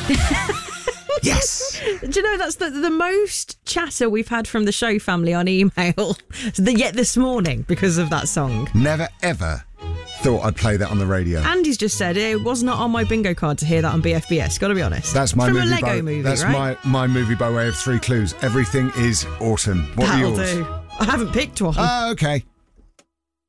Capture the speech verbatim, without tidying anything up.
Yes. Do you know that's the, the most chatter we've had from the show family on email yet this morning because of that song? Never ever thought I'd play that on the radio. Andy's just said it was not on my bingo card to hear that on B F B S. Got to be honest. That's my it's from movie. a Lego by, movie, that's right? my my movie by way of three clues. Everything is autumn. What That'll are yours? do. I haven't picked one. Oh, okay.